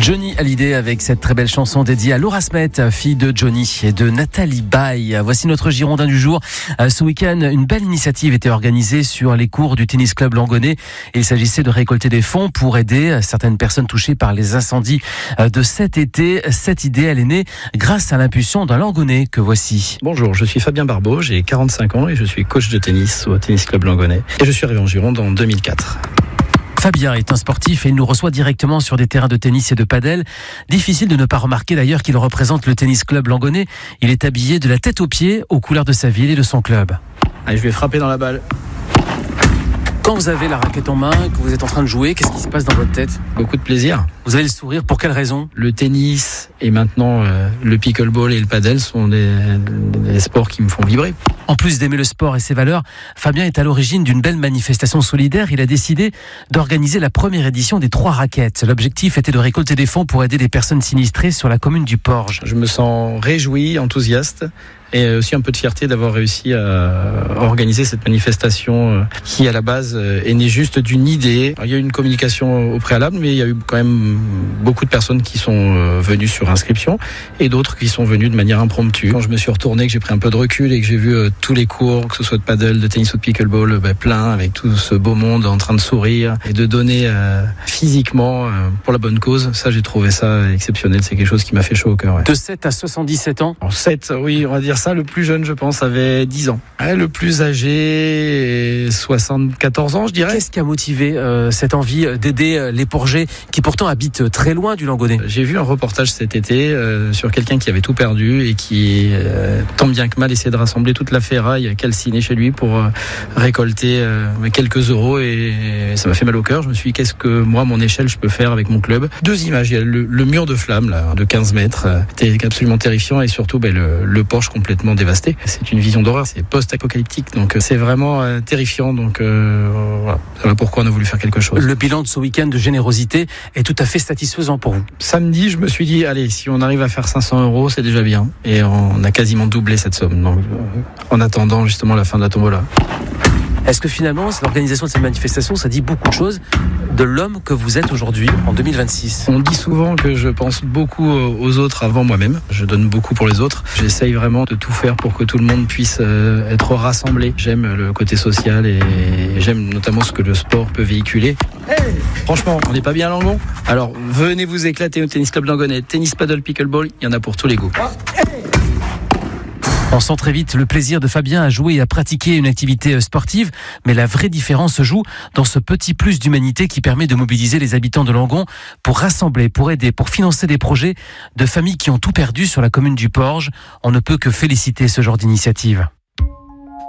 Johnny Hallyday avec cette très belle chanson dédiée à Laura Smet, fille de Johnny et de Nathalie Baye. Voici notre Girondin du jour. Ce week-end, une belle initiative était organisée sur les cours du tennis club Langonnet. Il s'agissait de récolter des fonds pour aider certaines personnes touchées par les incendies de cet été. Cette idée, elle est née grâce à l'impulsion d'un Langonnet que voici. Bonjour, je suis Fabien Barbeau, j'ai 45 ans et je suis coach de tennis au tennis club Langonnet. Et je suis arrivé en Gironde en 2004. Fabien est un sportif et il nous reçoit directement sur des terrains de tennis et de padel. Difficile de ne pas remarquer d'ailleurs qu'il représente le tennis club Langonnet. Il est habillé de la tête aux pieds aux couleurs de sa ville et de son club. Allez, je vais frapper dans la balle. Quand vous avez la raquette en main, que vous êtes en train de jouer, qu'est-ce qui se passe dans votre tête ? Beaucoup de plaisir. Vous avez le sourire, pour quelle raison ? Le tennis et maintenant le pickleball et le padel sont des sports qui me font vibrer. En plus d'aimer le sport et ses valeurs, Fabien est à l'origine d'une belle manifestation solidaire. Il a décidé d'organiser la première édition des 3 raquettes. L'objectif était de récolter des fonds pour aider des personnes sinistrées sur la commune du Porge. Je me sens réjoui, enthousiaste et aussi un peu de fierté d'avoir réussi à organiser cette manifestation qui à la base est née juste d'une idée. Alors, il y a eu une communication au préalable, mais il y a eu quand même beaucoup de personnes qui sont venues sur inscription et d'autres qui sont venues de manière impromptue. Quand je me suis retourné, que j'ai pris un peu de recul et que j'ai vu tous les cours, que ce soit de paddle, de tennis ou de pickleball, plein avec tout ce beau monde en train de sourire et de donner physiquement pour la bonne cause, ça j'ai trouvé ça exceptionnel. C'est quelque chose qui m'a fait chaud au cœur. Ouais. De 7 à 77 ans ? Alors 7, oui, on va dire ça. Le plus jeune, je pense, avait 10 ans. Le plus âgé, 74 ans, je dirais. Qu'est-ce qui a motivé cette envie d'aider les Porgais qui pourtant habitent très loin du Langonnet ? J'ai vu un reportage cet été sur quelqu'un qui avait tout perdu et qui, tant bien que mal, essayait de rassembler toute la ferraille calcinée chez lui pour récolter quelques euros et ça m'a fait mal au cœur. Je me suis dit, qu'est-ce que moi, à mon échelle, je peux faire avec mon club ? 2 images. Il y a le mur de flammes là, de 15 mètres. C'était absolument terrifiant et surtout le Porsche complètement dévasté. C'est une vision d'horreur, c'est post-apocalyptique, donc c'est vraiment terrifiant. Donc voilà pourquoi on a voulu faire quelque chose. Le bilan de ce week-end de générosité est tout à fait satisfaisant pour vous. Samedi, je me suis dit, allez, si on arrive à faire 500 euros, c'est déjà bien. Et on a quasiment doublé cette somme. Donc, en attendant justement la fin de la tombola. Est-ce que finalement, l'organisation de cette manifestation, ça dit beaucoup de choses de l'homme que vous êtes aujourd'hui, en 2026 ? On dit souvent que je pense beaucoup aux autres avant moi-même. Je donne beaucoup pour les autres. J'essaye vraiment de tout faire pour que tout le monde puisse être rassemblé. J'aime le côté social et j'aime notamment ce que le sport peut véhiculer. Hey, franchement, on n'est pas bien à Langon ? Alors, venez vous éclater au tennis club Langonnet. Tennis, paddle, pickleball, il y en a pour tous les goûts. On sent très vite le plaisir de Fabien à jouer et à pratiquer une activité sportive, mais la vraie différence se joue dans ce petit plus d'humanité qui permet de mobiliser les habitants de Langon pour rassembler, pour aider, pour financer des projets de familles qui ont tout perdu sur la commune du Porge. On ne peut que féliciter ce genre d'initiative.